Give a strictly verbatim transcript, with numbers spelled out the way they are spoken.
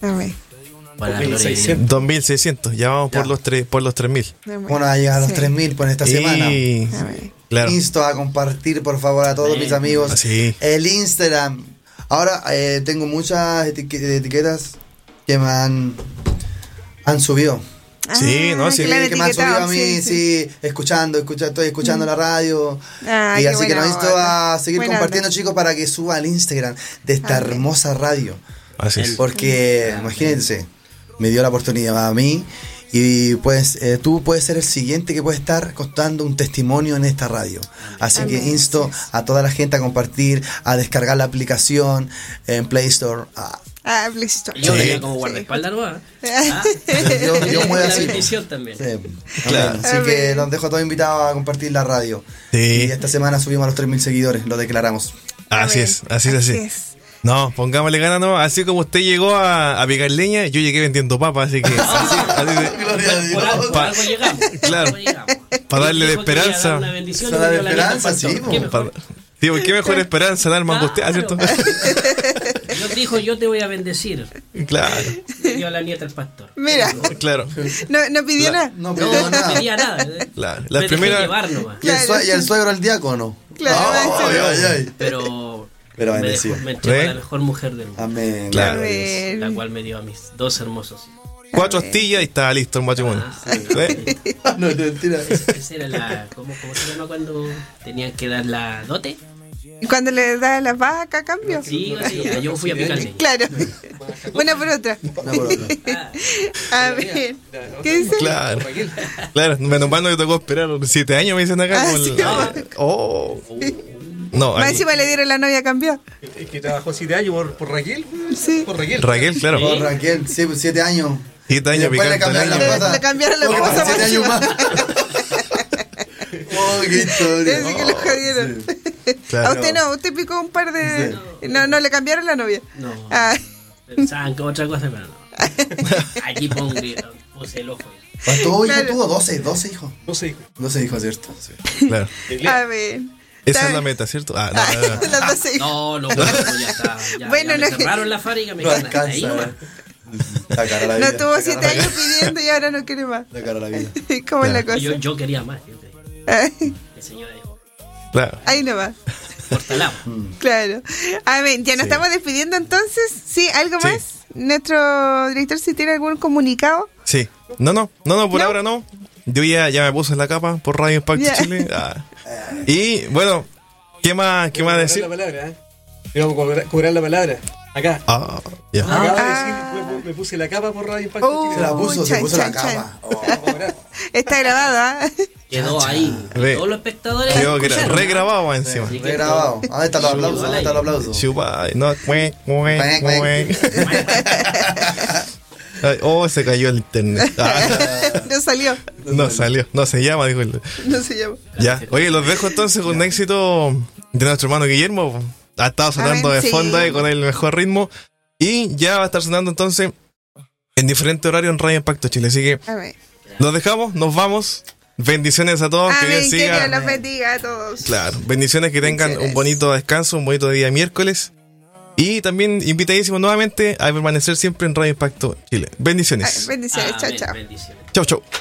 Amén. Para la gloria de Dios. dos mil seiscientos, ya vamos Ya. por los tres, por los tres mil. Amén. Bueno, a llegar a los Sí. tres mil por esta semana. Y... Amén. Claro. Insto a compartir, por favor, a todos Amén. mis amigos. Así. El Instagram. Ahora eh, tengo muchas etique- etiquetas que me han, han subido. Sí, no, sí. que la han que me han subido etiquetado, a mí, sí, escuchando, escucha, estoy escuchando la radio. Ah, y qué así que buena nos insto onda. a seguir Buena compartiendo, onda. chicos, para que suba al Instagram de esta Amén. hermosa radio. Así es. El- Porque, Amén. imagínense, me dio la oportunidad a mí. Y pues eh, tú puedes ser el siguiente que puede estar contando un testimonio en esta radio. Así Amén. que insto a toda la gente a compartir, a descargar la aplicación en Play Store. Ah, Ah, Play Store. Yo Sí. venía como guardaespaldas, ¿no? ¿Ah? yo, yo muevo La así. bendición también. Sí, Claro. amén. Así Amén. que los dejo todos invitados a compartir la radio. Sí. Y esta semana subimos a los tres mil seguidores, lo declaramos. Así Amén. es, así es, así. es. No, pongámosle ganas, no. Así como usted llegó a, a picar leña, yo llegué vendiendo papas, así que así, así de- Por algo, por Pa- algo llegamos. Claro. Por algo llegamos. Para darle de Dijo que iba a dar esperanza. Una bendición Para y dar dio la esperanza, misma sí, pastor. po. ¿Qué mejor? Digo, ¿qué mejor esperanza dar más que usted? ¿Ah, cierto? Dios dijo, yo te voy a bendecir. Claro, Le dio a la nieta el pastor. Mira, claro, no, no pidió La- nada. No, No, pero no nada. pedía nada. ¿eh? claro. Me La dejé primera. llevar nomás. ¿Y el, Claro. sue- y el suegro el diácono? Claro, Ay, eso. ay, ay. Pero, Pero me, bendecido. dejó, me entregó a ¿Ve? la mejor mujer del mundo. Amén. Claro. gloria a Dios. Amén. La cual me dio a mis dos hermosos hijos. Cuatro astillas y estaba listo el matrimonio. Ah, sí. ¿Ve? No, no, mentira. Esa era la. ¿Cómo, cómo se llama cuando tenían que dar la dote? ¿Y cuando le da la vaca a cambio? Sí, sí, yo fui a picar leña. Claro. Una por otra. No, por otro. Ah, A ver. ¿Qué dice? Claro, claro. Menos mal no me tocó esperar los siete años, me dicen acá. Ah, como el- sí. ah, oh. No, Más aquí- encima le dieron la novia a cambiar. Es que trabajó siete años por, por Raquel. Sí. Por Raquel. Raquel, claro. Por Raquel, sí, pues, siete años. Siete Y años después le picando cambiaron la leña. Le- pata. le cambiaron la Porque cosa por siete más años más. Oh, qué historia. Ese que lo jodieron. Claro. A usted no, usted picó un par de. No, no le cambiaron la novia. No. Ah, Pensaban que otra cosa, pero no. Aquí pongo, puse el ojo. ¿Cuántos hijos Claro. tuvo? doce, doce hijos. No sé, hijo. doce hijos, ¿cierto? Sí. Claro. a ver. Esa es Está- la meta, ¿cierto? Ah, no, no, no. Los doce hijos. No, no, bueno, ya está. Ya, Bueno, ya me no- cerraron la fábrica, me No quedan hasta ahí alcanza. nomás. La cara a la vida. No tuvo la cara siete a la años vida. pidiendo y ahora no quiere más. La cara a la vida. ¿Cómo es la Claro. cosa? Yo, yo quería más, yo quería. Ay, El señor dijo, Claro. ahí no va. cortalamos. Claro. A ver, ya nos Sí. estamos despidiendo entonces. ¿Sí? ¿Algo Sí. más? Nuestro director, si tiene algún comunicado. Sí. No, no, no, no, por ¿No? ahora no. Yo ya, ya me puse en la capa por Radio Impacto Ya. Chile. Ah. Y bueno, ¿qué más, qué más Cobrar decir? la palabra, ¿eh? Íbamos a cobrar, cobrar la palabra. Acá. Ah, ya. Acaba de Ah. decir, me, me puse la capa por Radio Impacto Oh. Chile. Se la puso, se Chan, puso la chan, chan. capa. Oh. Vamos a cobrar. Está grabado, ¿ah? Quedó ahí. Ve. Todos los espectadores. Quedó que era escucharon, ¿no? regrabado más encima. Sí. Regrabado. ¿Dónde están los aplausos? ¿Dónde están los aplausos? Chupa, no, cuec, cuec, Cuec, cuec. cuec. Ay, oh, se cayó el internet. Ah, No salió. no salió, no se llama, dijo el. No se llama. Ya, oye, los dejo entonces con un éxito de nuestro hermano Guillermo. Ha estado sonando Amén, de sí. fondo ahí con el mejor ritmo. Y ya va a estar sonando entonces en diferente horario en Radio Impacto Chile. Así que A ver. los dejamos, nos vamos. Bendiciones a todos, que Dios Amén. Que Dios siga. los bendiga a todos. Claro, bendiciones, que tengan Bendiciones. un bonito descanso, un bonito día miércoles. Y también invitadísimos nuevamente a permanecer siempre en Radio Impacto Chile. Ah, Bendiciones. bendiciones. Chao, Amén, chao. bendiciones. Chau, chau.